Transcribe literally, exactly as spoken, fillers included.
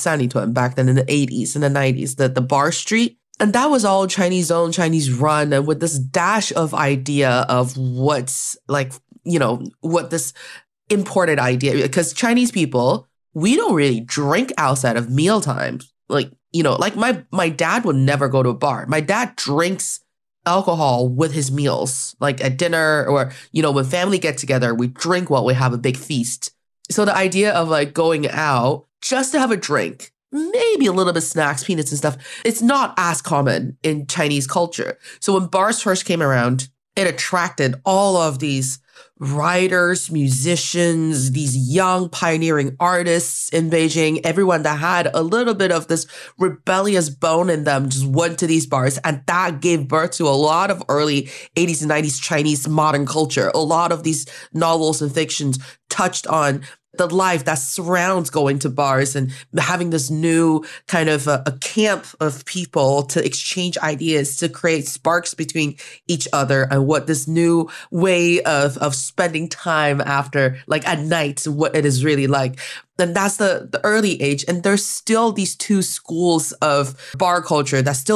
Sanlitun back then in the eighties and the nineties, the, the bar street. And that was all Chinese owned, Chinese run, and with this dash of idea of what's like, you know, what this imported idea, because Chinese people, we don't really drink outside of meal times. Like, you know, like my, my dad would never go to a bar. My dad drinks alcohol with his meals, like at dinner or, you know, when family get together, we drink while we have a big feast. So the idea of like going out just to have a drink, maybe a little bit of snacks, peanuts and stuff, it's not as common in Chinese culture. So when bars first came around, it attracted all of these writers, musicians, these young pioneering artists in Beijing, everyone that had a little bit of this rebellious bone in them just went to these bars. And that gave birth to a lot of early eighties and nineties Chinese modern culture. A lot of these novels and fictions touched on the life that surrounds going to bars and having this new kind of a, a camp of people to exchange ideas, to create sparks between each other, and what this new way of, of spending time after, like at night, what it is really like. And that's the, the early age. And there's still these two schools of bar culture that still